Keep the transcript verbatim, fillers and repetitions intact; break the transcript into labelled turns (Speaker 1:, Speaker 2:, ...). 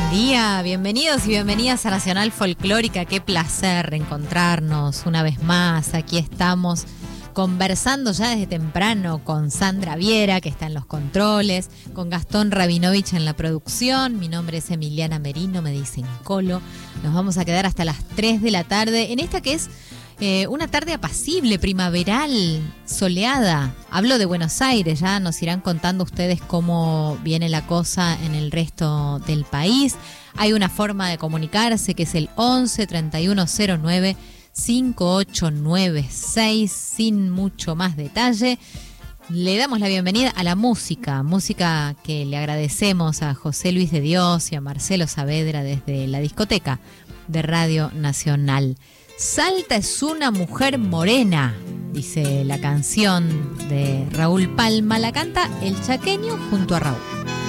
Speaker 1: Buen día, bienvenidos y bienvenidas a Nacional Folclórica. Qué placer reencontrarnos una vez más. Aquí estamos conversando ya desde temprano con Sandra Viera, que está en los controles, con Gastón Rabinovich en la producción. Mi nombre es Emiliana Merino, me dicen Colo. Nos vamos a quedar hasta las tres de la tarde en esta que es eh, una tarde apacible, primaveral, soleada. Hablo de Buenos Aires, ya nos irán contando ustedes cómo viene la cosa en el resto del país. Hay una forma de comunicarse que es el once, treinta y uno cero nueve, cinco ocho nueve seis. Sin mucho más detalle, le damos la bienvenida a la música, música que le agradecemos a José Luis de Dios y a Marcelo Saavedra desde la discoteca de Radio Nacional. Salta es una mujer morena, dice la canción de Raúl Palma, la canta El Chaqueño junto a Raúl.